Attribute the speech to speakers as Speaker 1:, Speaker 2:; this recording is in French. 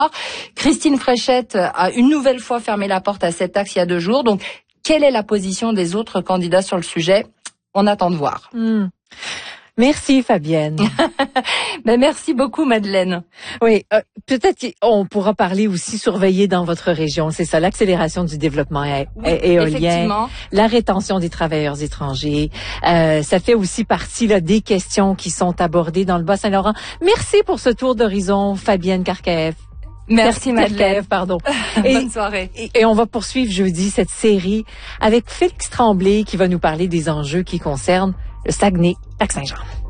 Speaker 1: Christine Fréchette a une nouvelle fois fermé la porte à cet axe il y a 2 jours. Donc, quelle est la position des autres candidats sur le sujet? On attend de voir.
Speaker 2: Merci Fabienne.
Speaker 1: Merci beaucoup Madeleine.
Speaker 2: Oui, peut-être qu'on pourra parler aussi surveiller dans votre région. C'est ça, l'accélération du développement éolien, la rétention des travailleurs étrangers. Ça fait aussi partie là, des questions qui sont abordées dans le Bas-Saint-Laurent. Merci pour ce tour d'horizon, Fabienne Karkaeff.
Speaker 1: Merci Madeleine.
Speaker 2: Pardon.
Speaker 1: Bonne soirée.
Speaker 2: Et on va poursuivre jeudi cette série avec Félix Tremblay qui va nous parler des enjeux qui concernent le Saguenay-Lac-Saint-Jean.